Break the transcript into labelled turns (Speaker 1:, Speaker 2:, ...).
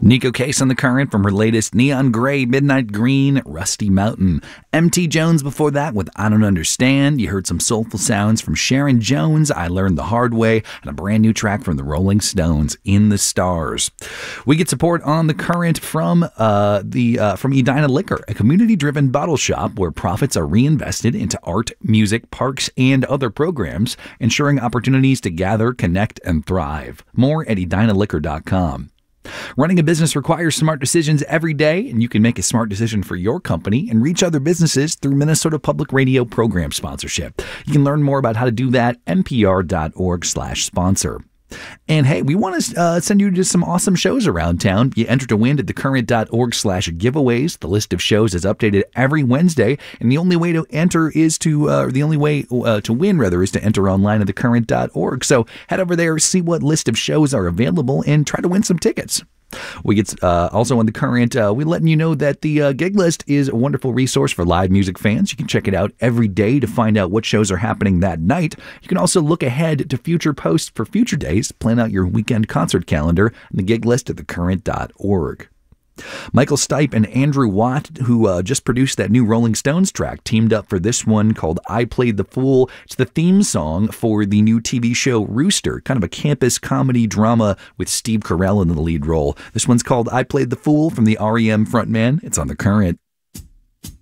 Speaker 1: Nico Case on the Current from her latest Neon Gray, Midnight Green, Rusty Mountain. M.T. Jones before that with I Don't Understand. You heard some soulful sounds from Sharon Jones, I Learned the Hard Way, and a brand new track from the Rolling Stones, In the Stars. We get support on the Current from Edina Liquor, a community-driven bottle shop where profits are reinvested into art, music, parks, and other programs, ensuring opportunities to gather, connect, and thrive. More at edinaliquor.com. Running a business requires smart decisions every day, and you can make a smart decision for your company and reach other businesses through Minnesota Public Radio program sponsorship. You can learn more about how to do that at npr.org/sponsor. And hey, we want to send you to some awesome shows around town. You enter to win at thecurrent.org/giveaways. The list of shows is updated every Wednesday, and the only way to enter is to win is to enter online at thecurrent.org. So head over there, see what list of shows are available, and try to win some tickets. We get also on the Current, we're letting you know that the gig list is a wonderful resource for live music fans. You can check it out every day to find out what shows are happening that night. You can also look ahead to future posts for future days, plan out your weekend concert calendar, and the gig list at thecurrent.org. Michael Stipe and Andrew Watt, who just produced that new Rolling Stones track, teamed up for this one called I Played the Fool. It's the theme song for the new TV show Rooster, kind of a campus comedy drama with Steve Carell in the lead role. This one's called I Played the Fool from the REM frontman. It's on the Current.